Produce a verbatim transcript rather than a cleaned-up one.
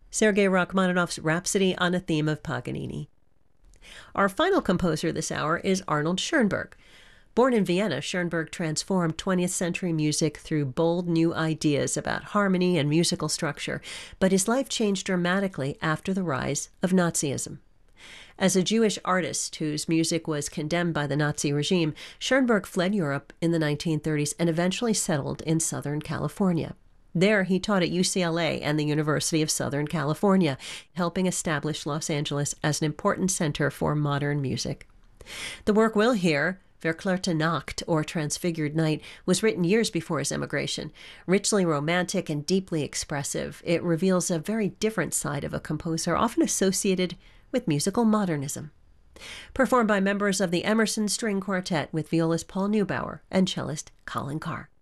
Sergei Rachmaninoff's Rhapsody on a Theme of Paganini. Our final composer this hour is Arnold Schoenberg. Born in Vienna, Schoenberg transformed twentieth century music through bold new ideas about harmony and musical structure, but his life changed dramatically after the rise of Nazism. As a Jewish artist whose music was condemned by the Nazi regime, Schoenberg fled Europe in the nineteen thirties and eventually settled in Southern California. There, he taught at U C L A and the University of Southern California, helping establish Los Angeles as an important center for modern music. The work we'll hear, Verklärte Nacht, or Transfigured Night, was written years before his emigration. Richly romantic and deeply expressive, it reveals a very different side of a composer, often associated with musical modernism. Performed by members of the Emerson String Quartet with violist Paul Neubauer and cellist Colin Carr.